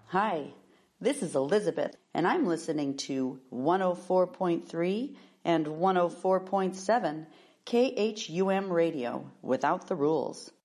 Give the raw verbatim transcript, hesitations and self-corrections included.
Hi, this is Elizabeth, and I'm listening to one oh four point three and one oh four point seven K H U M Radio, Without the Rules.